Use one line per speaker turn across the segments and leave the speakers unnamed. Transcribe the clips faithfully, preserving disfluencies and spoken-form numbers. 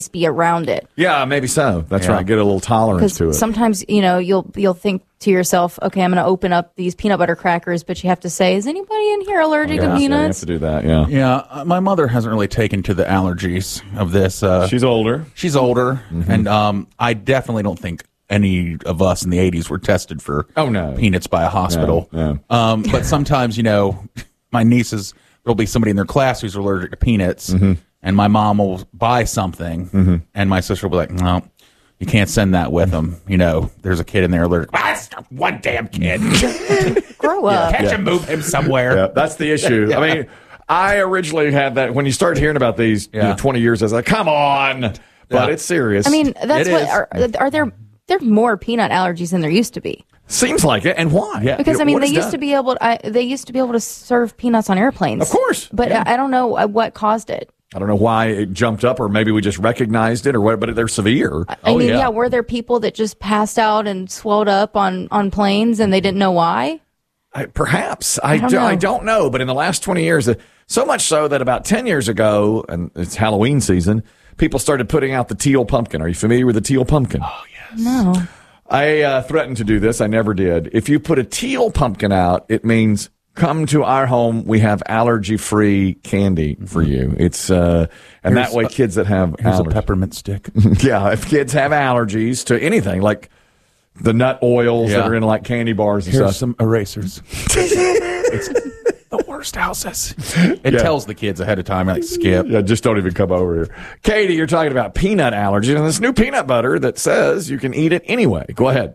be around it.
Yeah, maybe so. That's
Yeah.
right. Get a little tolerance to it.
Sometimes, you know, you'll you'll think to yourself, okay, I'm going to open up these peanut butter crackers, but you have to say, is anybody in here allergic
yeah,
to
yeah, you have
peanuts?
to do that, yeah.
Yeah, uh, my mother hasn't really taken to the allergies of this. Uh,
She's older.
she's older, and um, I definitely don't think any of us in the eighties were tested for
Oh, no.
peanuts by a hospital.
No,
Um, but sometimes, you know, my nieces, there'll be somebody in their class who's allergic to peanuts,
Mm-hmm.
and my mom will buy something, and my sister will be like, no, you can't send that with them. You know, there's a kid in there allergic. Ah, it's not one damn kid.
Grow up.
Catch him, move him somewhere.
Yeah, that's the issue. I mean, I originally had that when you start hearing about these you know,
Yeah.
twenty years, I was like, come on. But
Yeah.
it's serious.
I mean, that's
It
what
is.
are, are there there are more peanut allergies than there used to be.
seems like it. And why?
Yeah.
Because
You know,
I mean,
what
they
is
used
done?
to be able to, I, they used to be able to serve peanuts on airplanes.
Of course.
But
Yeah.
I, I don't know uh, what caused it.
I don't know why it jumped up, or maybe we just recognized it, or what. But they're severe.
I
Oh,
mean,
yeah.
yeah. were there people that just passed out and swelled up on, on planes and they didn't know why?
I, perhaps I,
don't
do,
know.
I don't know, but in the last twenty years, uh, so much so that about ten years ago, and it's Halloween season, people started putting out the teal pumpkin. Are you familiar with the teal pumpkin? Oh, yes.
No.
I uh, threatened to do this. I never did. If you put a teal pumpkin out, it means come to our home. We have allergy-free candy for you. It's uh, and
Here's
that way,
a-
kids that have
Here's a
allergies,
peppermint stick.
yeah, if kids have allergies to anything like the nut oils
Yeah.
that are in like candy bars and
Here's
stuff.
some erasers. It's the worst houses. It
Yeah.
tells the kids ahead of time, like, skip.
Yeah, just don't even come over here. Katie, you're talking about peanut allergies and this new peanut butter that says you can eat it anyway. Go ahead.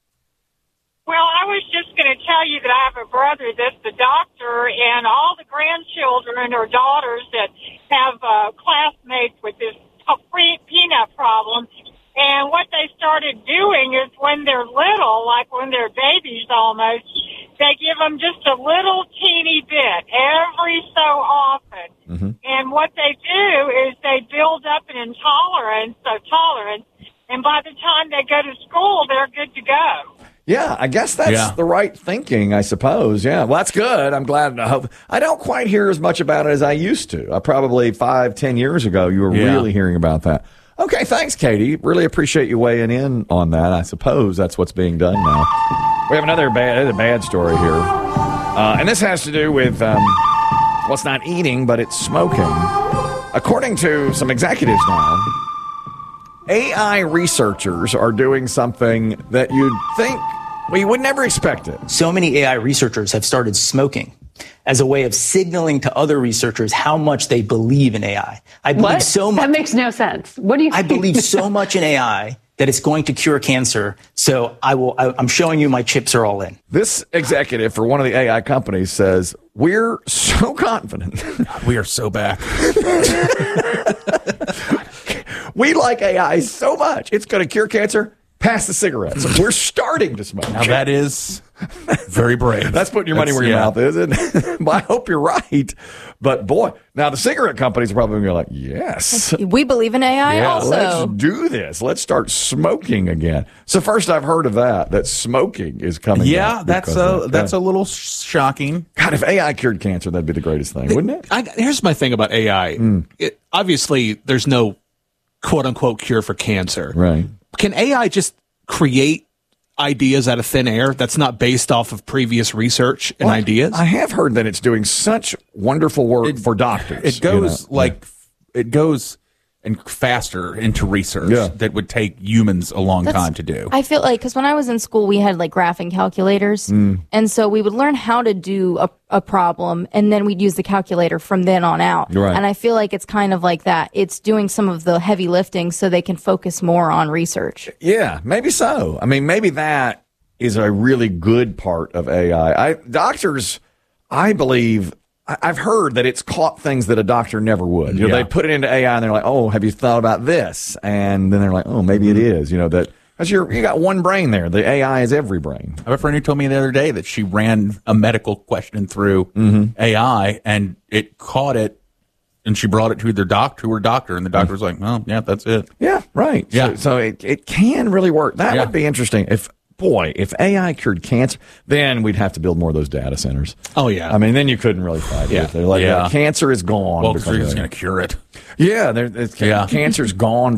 Well, I was just going to tell you that I have a brother that's the doctor, and all the grandchildren or daughters that have uh, classmates with this free peanut problem. And what they started doing is when they're little, like when they're babies almost, they give them just a little teeny bit every so often.
Mm-hmm.
And what they do is they build up an intolerance, a tolerance, and by the time they go to school, they're good to go.
Yeah, I guess that's
Yeah.
the right thinking, I suppose. Yeah, well, that's good. I'm glad. I hope I don't quite hear as much about it as I used to. I probably five, ten years ago, you were
Yeah.
really hearing about that. Okay, thanks, Katie. Really appreciate you weighing in on that. I suppose that's what's being done now. We have another bad, a bad story here, uh, and this has to do with um, well, it's not eating, but it's smoking. According to some executives now, A I researchers are doing something that you'd think, well, you would never expect it.
So many A I researchers have started smoking as a way of signaling to other researchers how much they believe in A I. I believe
What?
so much.
That makes no sense. What do you
I
mean?
believe so much in A I that it's going to cure cancer. So I will. I, I'm showing you my chips are all in.
This executive for one of the A I companies says, we're so confident.
We are so back.
We like A I so much. It's going to cure cancer. Pass the cigarettes. We're starting to smoke.
Now that is very brave.
That's putting your money where your
yeah.
mouth is. And well, I hope you're right. But boy, now the cigarette companies are probably going to be like, yes.
We believe in A I
Yeah,
also.
let's do this. Let's start smoking again. So first I've heard of that, that smoking is coming
Yeah,
back
that's
because
a
of that.
that's
Yeah.
a little shocking.
God, if A I cured cancer, that'd be the greatest thing, wouldn't it?
I, here's my thing about A I.
Hmm.
It, obviously, there's no quote unquote cure for cancer.
Right.
Can A I just create ideas out of thin air that's not based off of previous research and
Well,
ideas?
I have heard that it's doing such wonderful work for doctors.
It goes
you know?
like it goes and faster into research
Yeah.
that would take humans a long
That's-
time to do.
I feel like, because when I was in school, we had like graphing calculators.
Mm.
And so we would learn how to do a, a problem, and then we'd use the calculator from then on out.
Right.
And I feel like it's kind of like that. It's doing some of the heavy lifting so they can focus more on research.
Yeah, maybe so. I mean, maybe that is a really good part of A I. I doctors, I believe, I- I've heard that it's caught things that a doctor never would. You know,
Yeah.
they put it into A I and they're like, "Oh, have you thought about this?" And then they're like, "Oh, maybe it is." You know that because you're you got one brain there. The A I is every brain.
I have a friend who told me the other day that she ran a medical question through
Mm-hmm.
A I and it caught it, and she brought it to their doc to her doctor, and the doctor was like, "Oh, yeah, that's it."
Yeah, right.
Yeah.
So, so it it can really work. That
Yeah.
would be interesting. If boy, if A I cured cancer, then we'd have to build more of those data centers.
Oh, yeah.
I mean, then you couldn't really fight
Yeah.
it. They're like,
Yeah.
yeah, cancer is gone.
Well,
because
because
of
you're just
A I.
going to cure it.
Yeah, there, it's,
Yeah.
cancer's gone